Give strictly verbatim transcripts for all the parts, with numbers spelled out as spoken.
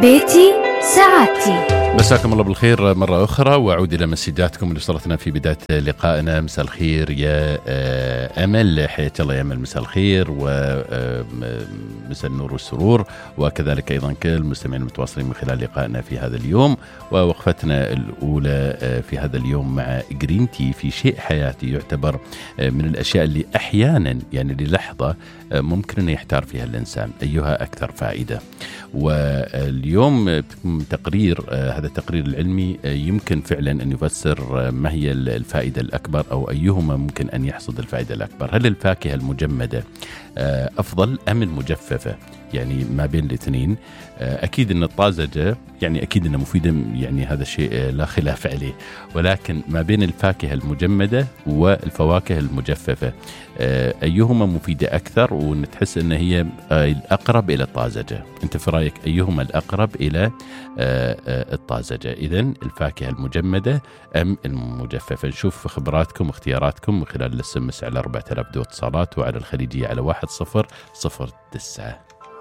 بيتي سعادتي. مساكم الله بالخير مرة أخرى، وأعود إلى مسجاتكم اللي وصلتنا في بداية لقائنا. مساء الخير يا أمل، حياك الله يا أمل، مساء الخير ومساء النور والسرور، وكذلك أيضا كل المستمعين المتواصلين من خلال لقائنا في هذا اليوم. ووقفتنا الأولى في هذا اليوم مع جرين تي في شيء حياتي يعتبر من الأشياء اللي أحيانا يعني للحظة ممكن أن يحتار فيها الإنسان أيها أكثر فائدة. واليوم تقرير، هذا التقرير العلمي يمكن فعلا أن يفسر ما هي الفائدة الأكبر أو أيهما ممكن أن يحصد الفائدة الأكبر. هل الفاكهة المجمدة أفضل أم المجففة؟ يعني ما بين الاثنين. أكيد أن الطازجة يعني أكيد أنها مفيدة، يعني هذا الشيء لا خلاف عليه، ولكن ما بين الفاكهة المجمدة والفواكه المجففة أيهما مفيدة أكثر ونتحس أن هي الأقرب إلى الطازجة؟ أنت في رأيك أيهما الأقرب إلى الطازجة؟ إذن الفاكهة المجمدة أم المجففة؟ نشوف خبراتكم واختياراتكم من خلال الاس ام اس على أربعة آلاف دو اتصالات، وعلى الخليجية على واحد صفر صفر تسعة.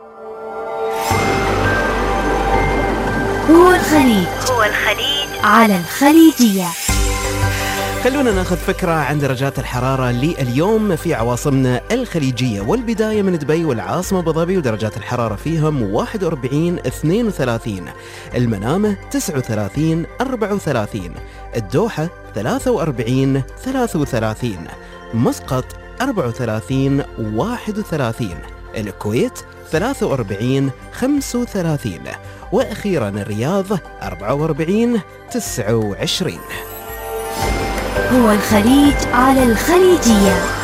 هو الخليج هو الخليج على الخليجية. خلونا ناخذ فكرة عن درجات الحرارة لليوم في عواصمنا الخليجية، والبداية من دبي والعاصمة أبو ظبي ودرجات الحرارة فيهم واحد وأربعين اثنين وثلاثين، المنامة تسعة وثلاثين أربعة وثلاثين، الدوحة ثلاثة وأربعين ثلاثة وثلاثين، مسقط أربعة وثلاثين واحد وثلاثين، الكويت ثلاثة وأربعين خمسة وثلاثين، وأخيرا الرياض أربعة وأربعين تسعة وعشرين. هو الخليج على الخليجية.